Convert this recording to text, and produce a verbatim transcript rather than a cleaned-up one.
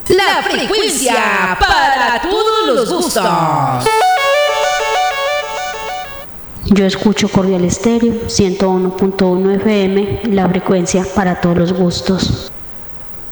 La frecuencia para todos los gustos. Yo escucho Cordial Estéreo ciento uno punto uno F M, la frecuencia para todos los gustos.